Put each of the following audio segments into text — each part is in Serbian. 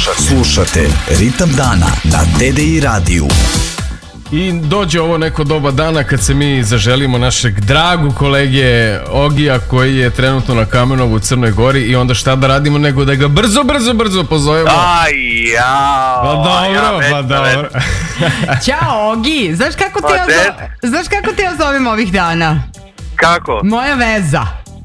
Slušate Ritam dana na TDI radiju. I dođe ovo neko doba dana kad se mi zaželimo našeg dragog kolege Ogija koji je trenutno na Kamenovu u Crnoj Gori i onda šta da radimo nego da ga brzo pozovemo. Pa dobro. Ćao Ogi, znaš kako te ja zovem ovih dana? Kako? Moja veza.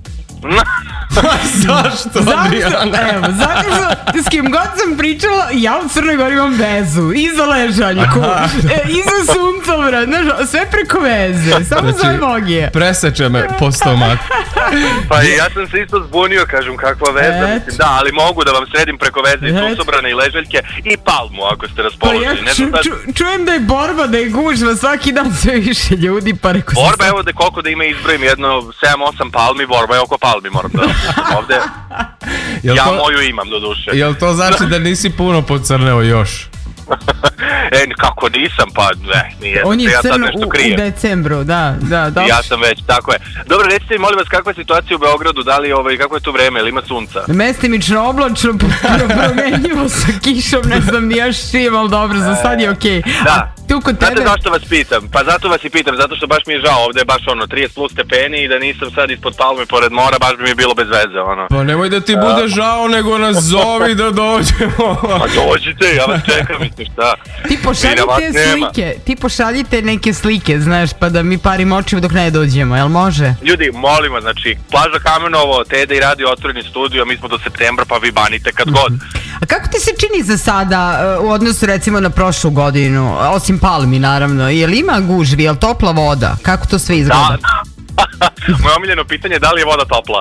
Zašto? Evo, zato što s kim god sam pričala, ja u Crnoj Gori imam vezu. I za ležaljku, i za suncovrat, znaš, sve preko veze. Samo zovem Ogije. Preseče me po stomak. Pa ja sam se isto zbunio, kažem, kakva veza, mislim, da, ali mogu da vam sredim preko veze i suncobrana i ležaljke i palmu, ako ste raspoloženi. Čujem da je borba, da je gužva, svaki dan sve više ljudi, pa reko... Borba, evo da koliko da ima izbrojim, jedno 7-8 palmi, borba je oko palmi, moram da ovde. Ja moju imam, do duše. Jel to znači da nisi puno pocrneo još? Kako nisam, pa nije. On je crno u decembru, da. Ja sam već, tako je. Dobro, recite mi, molim vas, kakva je situacija u Beogradu, da li kako je tu vreme, ili ima sunca? Mestimično oblačno, promenljivo sa kišom, ne znam ni još čim, ali dobro, za sad je okej. Da. Znate zašto vas pitam? Pa zato vas i pitam, zato što baš mi je žao, ovde je baš 30 plus stepeni i da nisam sad ispod palme pored mora, baš bi mi bilo bez veze, Pa nemoj da ti bude žao, nego nas zovi da dođemo. Pa dođite, ja vas čekam, mislim šta. Ti pošaljite neke slike, znaš, pa da mi parimo očima dok ne dođemo, jel može? Ljudi, molim vas, znači, plaža Kamenovo, TDI radio, otvoreni studio, mi smo do septembra, pa vi banite kad god. A kako ti se čini za sada u odnosu recimo na prošlu godinu, osim palmi naravno, jel ima gužvi, jel topla voda, kako to sve izgleda? Moje omiljeno pitanje je da li je voda topla.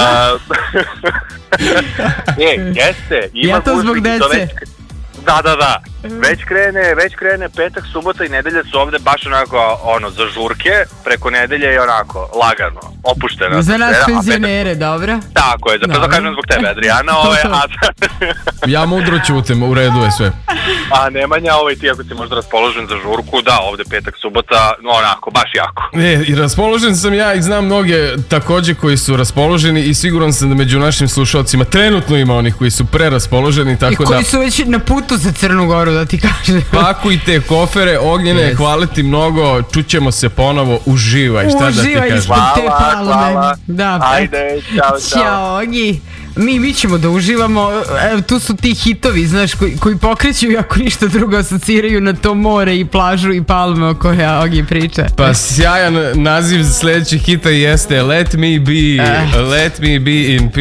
Jeste, ima ja to gužvi, zbog dece. Da. Već krene petak, subota i nedelja su ovde baš onako, za žurke, preko nedelje je onako, lagano, opušteno. Za nas penzionere, dobro? Tako je, zato kažem zbog tebe, Adriana, Ja mudro ćutim, u redu je sve. A Nemanja, ti ako si možda raspoložen za žurku, da, ovde petak, subota, onako, baš jako. I raspoložen sam ja i znam mnoge takođe koji su raspoloženi i siguran sam da među našim slušalcima trenutno ima onih koji su preraspoloženi, tako da... I koji su već na putu za Crnu Goru, da ti kažem. Pakujte kofere, Ognjene, hvala ti mnogo, čućemo se ponovo, uživaj, šta da ti kažem. Uživaj ispod te palme. Hvala. Da, ajde, čao. Ćao, Ogi. Mi ćemo da uživamo, evo tu su ti hitovi, znaš, koji pokreću i ako ništa drugo asociraju na to more i plažu i palme o kojoj Ogi priča. Pa sjajan naziv sledećeg hita jeste Let me be in